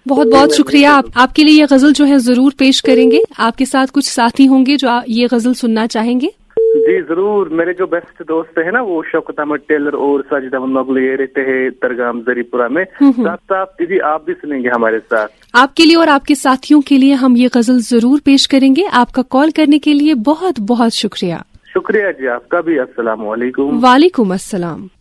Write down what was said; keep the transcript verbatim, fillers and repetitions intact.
बहुत बहुत शुक्रिया। आप, आपके लिए ये गजल जो है जरूर पेश करेंगे। आपके साथ कुछ साथी होंगे जो ये गजल सुनना चाहेंगे? जी जरूर। मेरे जो बेस्ट दोस्त है ना वो शौकत अहमद टेलर और साजिद अहमद मोगली, ये रहते हैं दरगाम जरीपुरा में। साथ साथ दीदी आप भी सुनेंगे हमारे साथ। आपके लिए और आपके साथियों के लिए हम ये गजल जरूर पेश करेंगे। आपका कॉल करने के लिए बहुत बहुत शुक्रिया। शुक्रिया जी आपका भी। अस्सलाम वालेकुम। वालेकुम अस्सलाम।